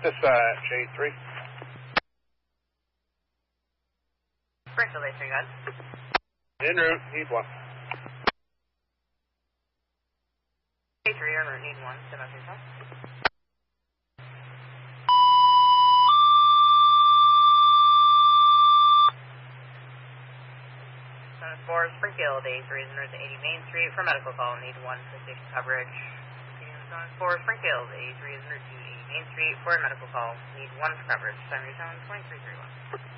Dispatch 83. Springfield 83, guys. En route, need one. 83, en route, need one. Send out yourself. For Springfield 83 is en route to 80 Main Street for medical call. Need one for station coverage. For Springfield 83 is en route to 80 Main Street for a medical call. Need one for coverage. Time your zone 2331.